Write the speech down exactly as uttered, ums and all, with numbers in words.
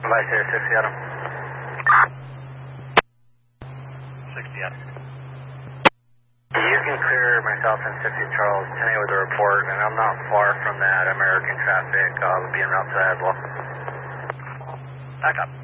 Vice Air six Seattle. sixty Adam. You can clear myself and fifty Charles Tenney with a report, and I'm not far from that American traffic. I'll be en route to that as well. Back up.